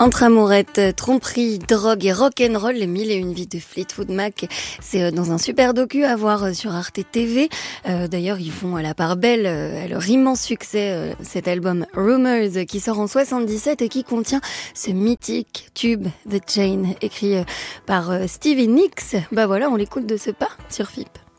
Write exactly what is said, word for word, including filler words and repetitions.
Entre amourettes, tromperie, drogue et rock'n'roll, les mille et une vies de Fleetwood Mac, c'est dans un super docu à voir sur Arte T V. Euh, d'ailleurs, ils font à la part belle euh, leur immense succès, euh, cet album Rumors qui sort en soixante-dix-sept et qui contient ce mythique tube The Chain, écrit euh, par euh, Stevie Nicks. Bah voilà, on l'écoute de ce pas sur F I P.